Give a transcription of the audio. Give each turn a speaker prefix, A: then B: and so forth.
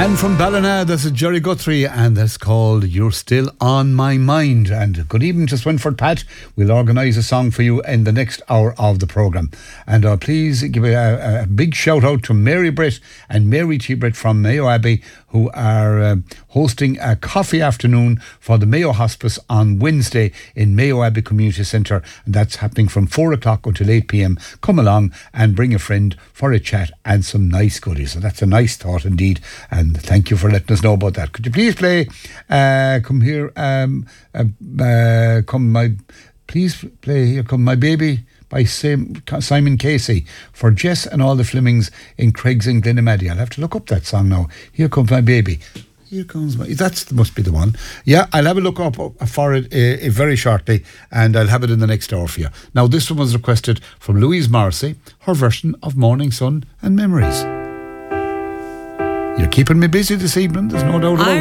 A: And from Ballina, this is Jerry Guthrie, and that's called You're Still On My Mind. And good evening to Swinford Pat. We'll organise a song for you in the next hour of the programme. And please give a big shout out to Mary Britt and Mary T. Britt from Mayo Abbey, who are hosting a coffee afternoon for the Mayo Hospice on Wednesday in Mayo Abbey Community Centre. And that's happening from 4 o'clock until 8 p.m. Come along and bring a friend for a chat and some nice goodies. So that's a nice thought indeed. And thank you for letting us know about that. Could you please play Please play Here Come My Baby by Simon Casey for Jess and all the Flemings in Craigs and Glenamaddy. I'll have to look up that song now. Here Comes My Baby. Here comes my... That must be the one. Yeah, I'll have a look up for it very shortly, and I'll have it in the next hour for you. Now, this one was requested from Louise Morrissey, her version of Morning Sun and Memories. You're keeping me busy this evening, there's no doubt about it.